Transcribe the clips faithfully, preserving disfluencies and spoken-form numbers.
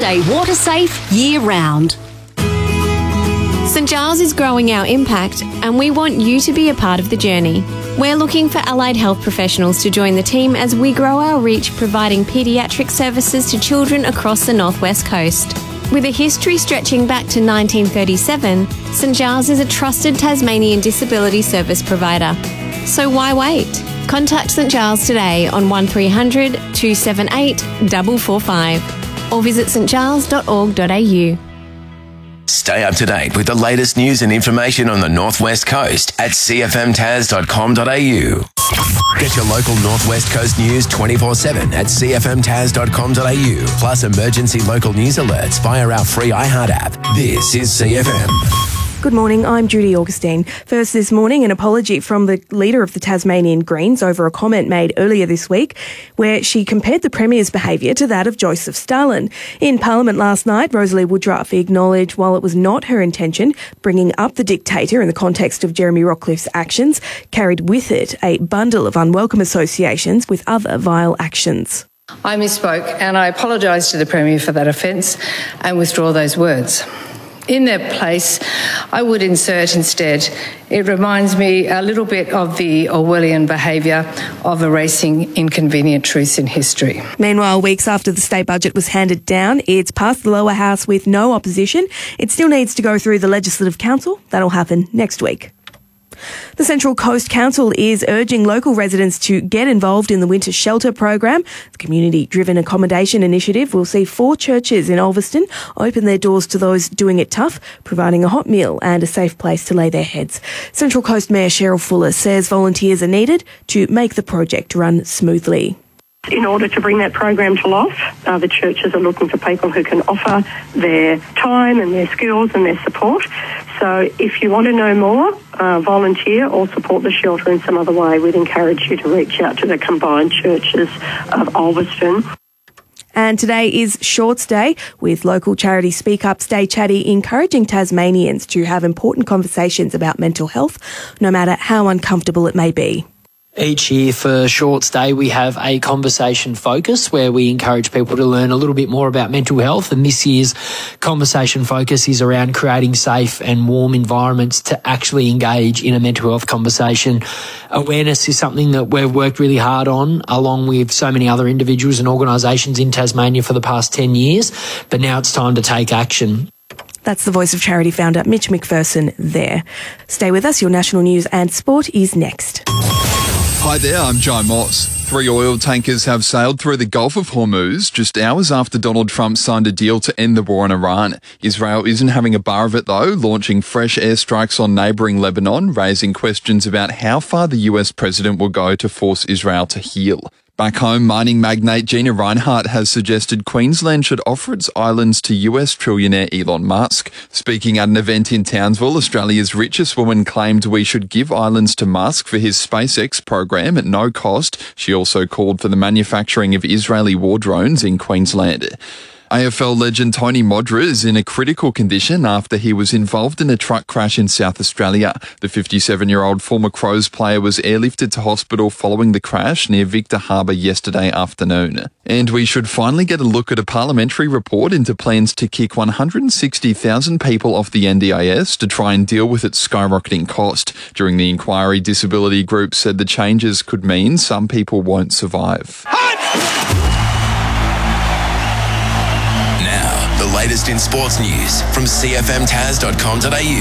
stay water safe year round. St Giles is growing our impact, and we want you to be a part of the journey. We're looking for allied health professionals to join the team as we grow our reach, providing paediatric services to children across the Northwest Coast. With a history stretching back to nineteen thirty-seven, St Giles is a trusted Tasmanian disability service provider. So why wait? Contact St Giles today on one three hundred, two seven eight, four four five or visit st giles dot org dot a u. Stay up to date with the latest news and information on the Northwest Coast at c f m tas dot com dot a u. Get your local Northwest Coast news twenty-four seven at c f m tas dot com dot a u, plus emergency local news alerts via our free iHeart app. This is C F M. Good morning, I'm Judy Augustine. First this morning, an apology from the leader of the Tasmanian Greens over a comment made earlier this week where she compared the Premier's behaviour to that of Joseph Stalin. In Parliament last night, Rosalie Woodruff acknowledged while it was not her intention, bringing up the dictator in the context of Jeremy Rockliff's actions carried with it a bundle of unwelcome associations with other vile actions. I misspoke and I apologise to the Premier for that offence and withdraw those words. In their place, I would insert instead, it reminds me a little bit of the Orwellian behaviour of erasing inconvenient truths in history. Meanwhile, weeks after the state budget was handed down, it's passed the lower house with no opposition. It still needs to go through the Legislative Council. That'll happen next week. The Central Coast Council is urging local residents to get involved in the winter shelter program. The community-driven accommodation initiative will see four churches in Ulverston open their doors to those doing it tough, providing a hot meal and a safe place to lay their heads. Central Coast Mayor Cheryl Fuller says volunteers are needed to make the project run smoothly. In order to bring that program to life, uh, the churches are looking for people who can offer their time and their skills and their support. So if you want to know more, uh, volunteer or support the shelter in some other way, we'd encourage you to reach out to the combined churches of Ulverston. And today is Shorts Day, with local charity Speak Up, Stay Chatty encouraging Tasmanians to have important conversations about mental health, no matter how uncomfortable it may be. Each year for Shorts Day, we have a conversation focus where we encourage people to learn a little bit more about mental health. And this year's conversation focus is around creating safe and warm environments to actually engage in a mental health conversation. Awareness is something that we've worked really hard on, along with so many other individuals and organisations in Tasmania for the past ten years. But now it's time to take action. That's the Voice of Charity founder Mitch McPherson there. Stay with us. Your national news and sport is next. Hi there, I'm Joe Moss. Three oil tankers have sailed through the Gulf of Hormuz just hours after Donald Trump signed a deal to end the war in Iran. Israel isn't having a bar of it though, launching fresh airstrikes on neighbouring Lebanon, raising questions about how far the U S president will go to force Israel to heal. Back home, mining magnate Gina Rinehart has suggested Queensland should offer its islands to U S trillionaire Elon Musk. Speaking at an event in Townsville, Australia's richest woman claimed we should give islands to Musk for his SpaceX program at no cost. She also called for the manufacturing of Israeli war drones in Queensland. A F L legend Tony Modra is in a critical condition after he was involved in a truck crash in South Australia. The fifty-seven-year-old former Crows player was airlifted to hospital following the crash near Victor Harbour yesterday afternoon. And we should finally get a look at a parliamentary report into plans to kick one hundred sixty thousand people off the N D I S to try and deal with its skyrocketing cost. During the inquiry, disability groups said the changes could mean some people won't survive. The latest in sports news from c f m tas dot com dot a u.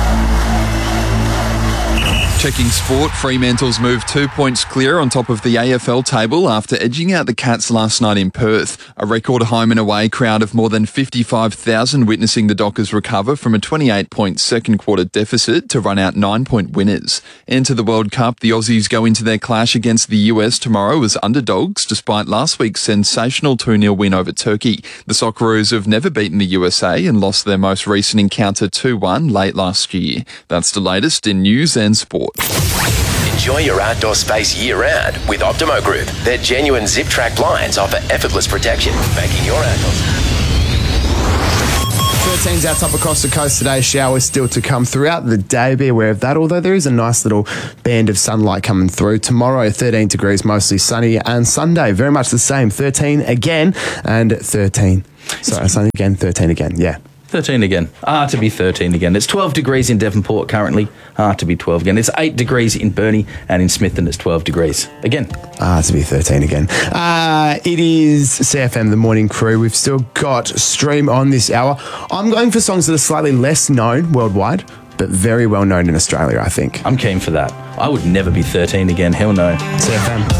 Checking sport, Fremantle's moved two points clear on top of the A F L table after edging out the Cats last night in Perth. A record home and away crowd of more than fifty-five thousand witnessing the Dockers recover from a twenty-eight point second quarter deficit to run out nine point winners. Into the World Cup, the Aussies go into their clash against the U S tomorrow as underdogs despite last week's sensational two nil win over Turkey. The Socceroos have never beaten the U S A and lost their most recent encounter two one late last year. That's the latest in news and sport. Enjoy your outdoor space year-round with Optimo Group. Their genuine zip-track blinds offer effortless protection, making your outdoors. thirteens out top across the coast today. Showers still to come throughout the day. Be aware of that, although there is a nice little band of sunlight coming through. Tomorrow, thirteen degrees, mostly sunny, and Sunday, very much the same. thirteen again and thirteen. Sorry, I was saying again, thirteen again, yeah. thirteen again. Ah, to be thirteen again. It's twelve degrees in Devonport currently. Ah, to be twelve again. It's eight degrees in Burnie, and in Smithton it's twelve degrees. Again. Ah, to be thirteen again. Uh, it is C F M, the morning crew. We've still got Stream on this hour. I'm going for songs that are slightly less known worldwide, but very well known in Australia, I think. I'm keen for that. I would never be thirteen again. Hell no. C F M.